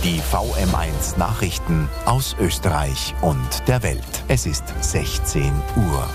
Die VM1 Nachrichten aus Österreich und der Welt. Es ist 16 Uhr.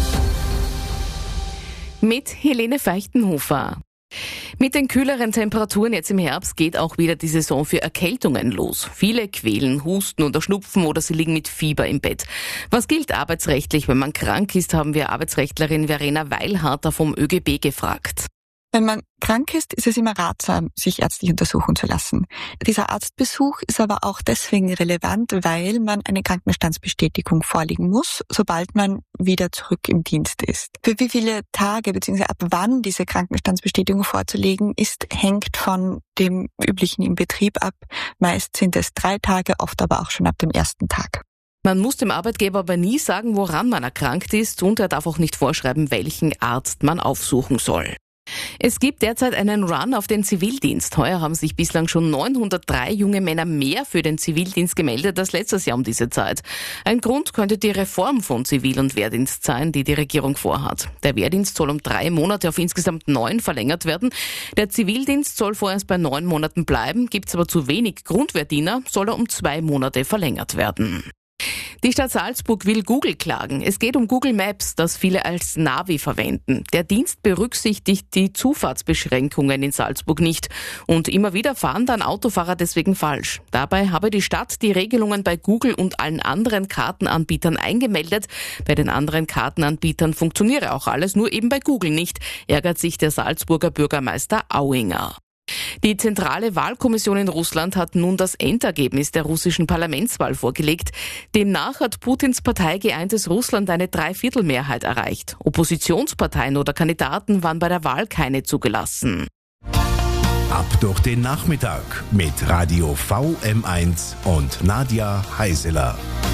Mit Helene Feichtenhofer. Mit den kühleren Temperaturen jetzt im Herbst geht auch wieder die Saison für Erkältungen los. Viele quälen, husten oder schnupfen oder sie liegen mit Fieber im Bett. Was gilt arbeitsrechtlich, wenn man krank ist, haben wir Arbeitsrechtlerin Verena Weilharter vom ÖGB gefragt. Wenn man krank ist, ist es immer ratsam, sich ärztlich untersuchen zu lassen. Dieser Arztbesuch ist aber auch deswegen relevant, weil man eine Krankenstandsbestätigung vorlegen muss, sobald man wieder zurück im Dienst ist. Für wie viele Tage bzw. ab wann diese Krankenstandsbestätigung vorzulegen ist, hängt von dem üblichen im Betrieb ab. Meist sind es 3 Tage, oft aber auch schon ab dem ersten Tag. Man muss dem Arbeitgeber aber nie sagen, woran man erkrankt ist, und er darf auch nicht vorschreiben, welchen Arzt man aufsuchen soll. Es gibt derzeit einen Run auf den Zivildienst. Heuer haben sich bislang schon 903 junge Männer mehr für den Zivildienst gemeldet als letztes Jahr um diese Zeit. Ein Grund könnte die Reform von Zivil- und Wehrdienst sein, die die Regierung vorhat. Der Wehrdienst soll um 3 Monate auf insgesamt 9 verlängert werden. Der Zivildienst soll vorerst bei 9 Monaten bleiben. Gibt es aber zu wenig Grundwehrdiener, soll er um 2 Monate verlängert werden. Die Stadt Salzburg will Google klagen. Es geht um Google Maps, das viele als Navi verwenden. Der Dienst berücksichtigt die Zufahrtsbeschränkungen in Salzburg nicht. Und immer wieder fahren dann Autofahrer deswegen falsch. Dabei habe die Stadt die Regelungen bei Google und allen anderen Kartenanbietern eingemeldet. Bei den anderen Kartenanbietern funktioniere auch alles, nur eben bei Google nicht, ärgert sich der Salzburger Bürgermeister Auinger. Die Zentrale Wahlkommission in Russland hat nun das Endergebnis der russischen Parlamentswahl vorgelegt. Demnach hat Putins Partei Geeintes Russland eine 3/4-Mehrheit erreicht. Oppositionsparteien oder Kandidaten waren bei der Wahl keine zugelassen. Ab durch den Nachmittag mit Radio VM1 und Nadja Heiseler.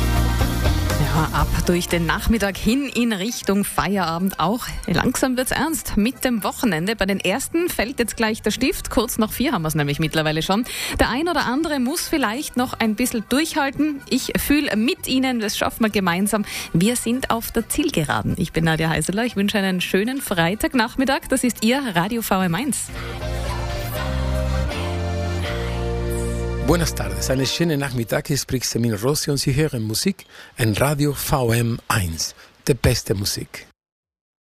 Ja, ab durch den Nachmittag hin in Richtung Feierabend auch. Langsam wird's ernst mit dem Wochenende. Bei den ersten fällt jetzt gleich der Stift. Kurz nach 4 haben wir es nämlich mittlerweile schon. Der ein oder andere muss vielleicht noch ein bisschen durchhalten. Ich fühle mit Ihnen, das schaffen wir gemeinsam. Wir sind auf der Zielgeraden. Ich bin Nadja Heiseler. Ich wünsche einen schönen Freitagnachmittag. Das ist Ihr Radio VM1. Buenas tardes, einen schönen Nachmittag, hier spricht Semin Rossi und Sie hören Musik, ein Radio VM1, die beste Musik.